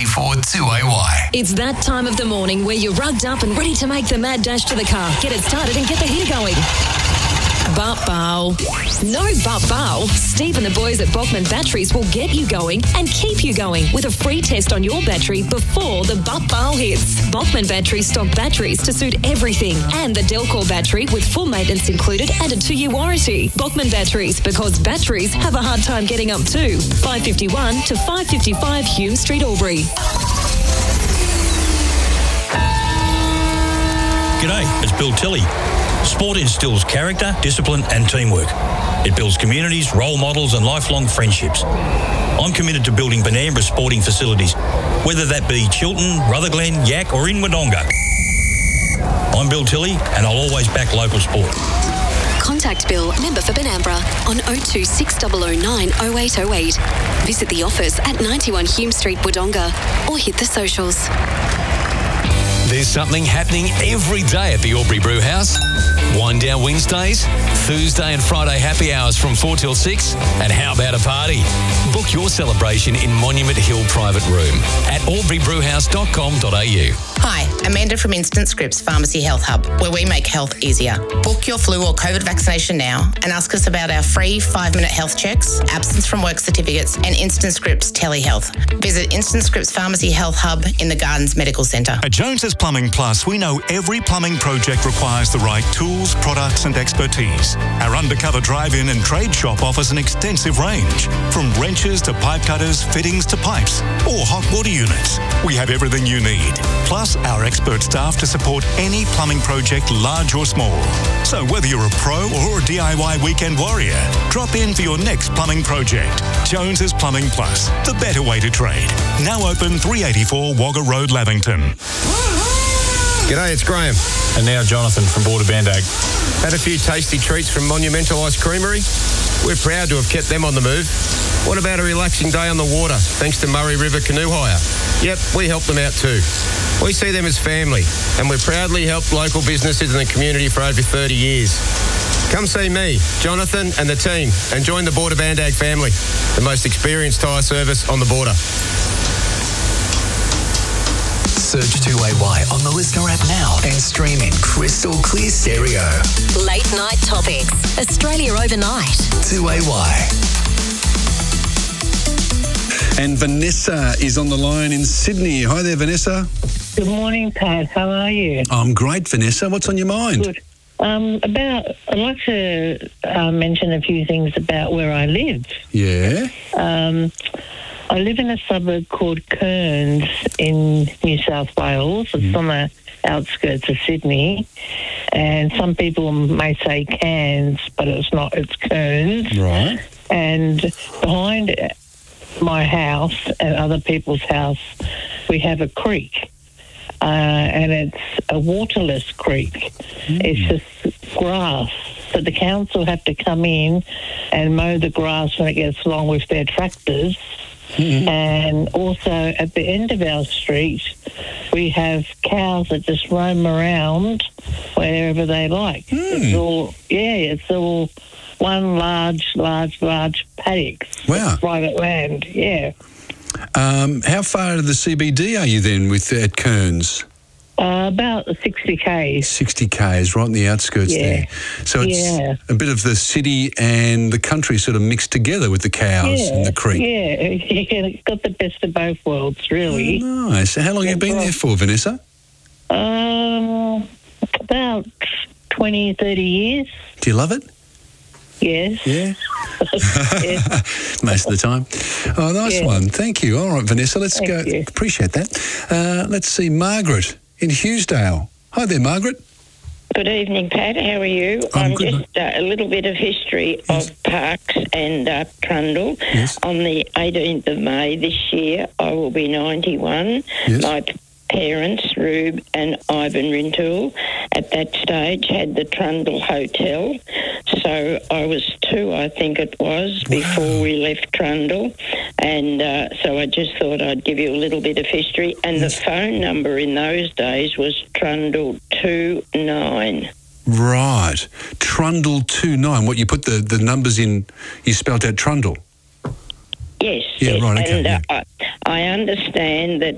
384 2AY. It's that time of the morning where you're rugged up and ready to make the mad dash to the car, get it started and get the heater going. But bow. No but bow. Steve and the boys at Bockman Batteries will get you going and keep you going with a free test on your battery before the but bow hits. Bockman Batteries stock batteries to suit everything and the Delcor battery with full maintenance included and a 2-year warranty. Bockman Batteries, because batteries have a hard time getting up too. 551 to 555 Hume Street, Albury. G'day, it's Bill Tilley. Sport instills character, discipline and teamwork. It builds communities, role models and lifelong friendships. I'm committed to building Benambra sporting facilities, whether that be Chiltern, Rutherglen, Yak or in Wodonga. I'm Bill Tilley and I'll always back local sport. Contact Bill, member for Benambra, on 02 6009 0808. Visit the office at 91 Hume Street, Wodonga, or hit the socials. There's something happening every day at the Albury Brewhouse. Wind Down Wednesdays, Thursday and Friday happy hours from 4 till 6, and how about a party? Book your celebration in Monument Hill Private Room at alburybrewhouse.com.au. Hi, Amanda from Instant Scripts Pharmacy Health Hub, where we make health easier. Book your flu or COVID vaccination now and ask us about our free 5-minute health checks, absence from work certificates and Instant Scripts telehealth. Visit Instant Scripts Pharmacy Health Hub in the Gardens Medical Centre. At Jones's Plumbing Plus, we know every plumbing project requires the right tools, products and expertise. Our undercover drive-in and trade shop offers an extensive range, from wrenches to pipe cutters, fittings to pipes, or hot water units. We have everything you need, plus our expert staff to support any plumbing project, large or small. So whether you're a pro or a DIY weekend warrior, drop in for your next plumbing project. Jones's Plumbing Plus, the better way to trade. Now open 384 Wagga Road, Lavington. G'day, it's Graham. And now Jonathan from Border Bandag. Had a few tasty treats from Monumental Ice Creamery. We're proud to have kept them on the move. What about a relaxing day on the water, thanks to Murray River Canoe Hire? Yep, we help them out too. We see them as family, and we've proudly helped local businesses in the community for over 30 years. Come see me, Jonathan and the team, and join the Border Bandag family, the most experienced tyre service on the border. Search 2AY on the Listener app now and stream in crystal clear stereo. Late night topics. Australia overnight. 2AY. And Vanessa is on the line in Sydney. Hi there, Vanessa. Good morning, Pat. How are you? I'm great, Vanessa. What's on your mind? Good. I'd like to mention a few things about where I live. Yeah. I live in a suburb called Cairns in New South Wales. It's on the outskirts of Sydney. And some people may say Cairns, but it's not. It's Cairns. Right. And behind my house and other people's house, we have a creek. And it's a waterless creek. It's just grass. So the council have to come in and mow the grass when it gets long with their tractors. And also at the end of our street, we have cows that just roam around wherever they like. It's all one large paddock. Wow. Private land, yeah. How far to the CBD are you then at Cairns? About 60 k's. 60 k's, right in the outskirts there. So it's a bit of the city and the country sort of mixed together with the cows and the creek. Yeah, it's got the best of both worlds, really. Oh, nice. How long have you been there for, Vanessa? About 20, 30 years. Do you love it? Yes. Yeah? Most of the time. Oh, nice one. Thank you. All right, Vanessa, let's go. Appreciate that. Let's see, Margaret in Hughesdale. Hi there, Margaret. Good evening, Pat. How are you? I'm good, just a little bit of history of Parks and Trundle. Yes. On the 18th of May this year, I will be 91. Yes. My parents, Rube and Ivan Rintoul, at that stage had the Trundle Hotel. So I was 2, I think it was, before we left Trundle. And so I just thought I'd give you a little bit of history. And the phone number in those days was Trundle 29. Right. Trundle 29. What, you put the numbers in, you spelt out Trundle? Yes. Yeah, yes. right, okay. And I understand that